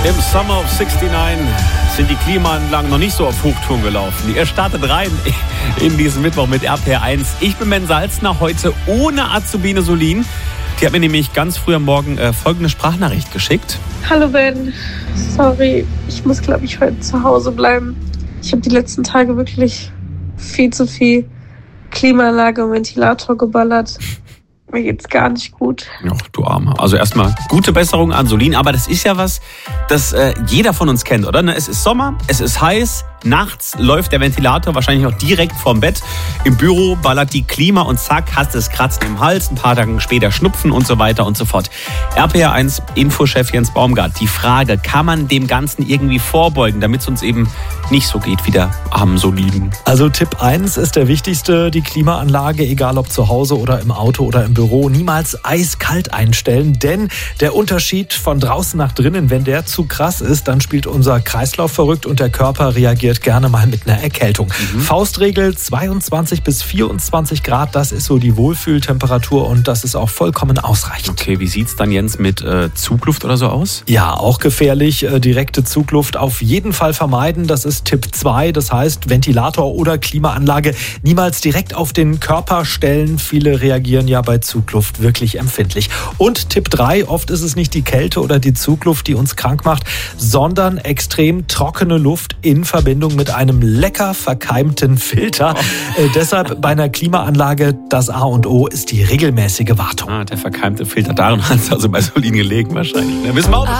Im Summer of 69 sind die Klimaanlagen noch nicht so auf Hochtouren gelaufen. Ihr startet rein in diesen Mittwoch mit RPR1. Ich bin Ben Salzner, heute ohne Azubine Solin. Die hat mir nämlich ganz früh am Morgen folgende Sprachnachricht geschickt. Hallo Ben, sorry, ich muss glaube ich heute zu Hause bleiben. Ich habe die letzten Tage wirklich viel zu viel Klimaanlage und Ventilator geballert. Mir geht's gar nicht gut. Ja, du Arme. Also erstmal gute Besserung an Solin. Aber das ist ja was, das jeder von uns kennt, oder? Es ist Sommer, es ist heiß, nachts läuft der Ventilator wahrscheinlich noch direkt vorm Bett. Im Büro ballert die Klima und zack, hast das Kratzen im Hals. Ein paar Tage später Schnupfen und so weiter und so fort. RPR1 Infochef Jens Baumgart. Die Frage, kann man dem Ganzen irgendwie vorbeugen, damit es uns eben nicht so geht wie der armen Solin? Also Tipp 1 ist der wichtigste, die Klimaanlage, egal ob zu Hause oder im Auto oder im Büro, niemals eiskalt einstellen, denn der Unterschied von draußen nach drinnen, wenn der zu krass ist, dann spielt unser Kreislauf verrückt und der Körper reagiert gerne mal mit einer Erkältung. Faustregel 22 bis 24 Grad, das ist so die Wohlfühltemperatur und das ist auch vollkommen ausreichend. Okay, wie sieht's dann, Jens, mit Zugluft oder so aus? Ja, auch gefährlich. Direkte Zugluft auf jeden Fall vermeiden. Das ist Tipp 2. Das heißt, Ventilator oder Klimaanlage niemals direkt auf den Körper stellen. Viele reagieren ja bei Zugluft wirklich empfindlich. Und Tipp 3, oft ist es nicht die Kälte oder die Zugluft, die uns krank macht, sondern extrem trockene Luft in Verbindung mit einem lecker verkeimten Filter. Deshalb bei einer Klimaanlage das A und O ist die regelmäßige Wartung. Der verkeimte Filter, daran hat es also bei Solin gelegen wahrscheinlich. Wissen wir auch.